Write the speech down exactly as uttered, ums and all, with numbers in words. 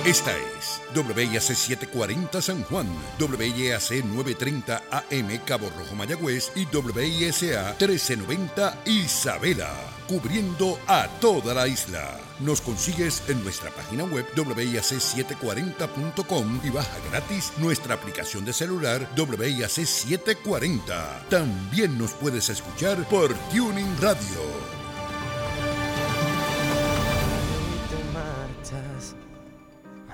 Esta es W I A C setecientos cuarenta San Juan, W I A C novecientos treinta A M Cabo Rojo Mayagüez y W I S A trece noventa Isabela, cubriendo a toda la isla. Nos consigues en nuestra página web W I A C setecientos cuarenta punto com y baja gratis nuestra aplicación de celular W I A C setecientos cuarenta. También nos puedes escuchar por Tuning Radio.